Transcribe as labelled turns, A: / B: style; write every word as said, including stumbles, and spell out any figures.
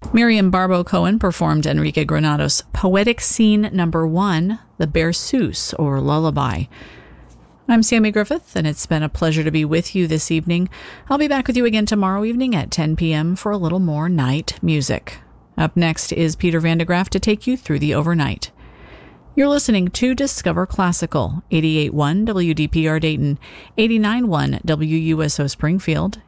A: Miriam Barbo Cohen performed Enrique Granados' Poetic Scene Number One, The Berceuse, or Lullaby. I'm Sammy Griffith, and it's been a pleasure to be with you this evening. I'll be back with you again tomorrow evening at ten p.m. for a little more night music. Up next is Peter Van de Graaff to take you through the overnight. You're listening to Discover Classical, eighty-eight point one W D P R Dayton, eighty-nine point one W U S O Springfield,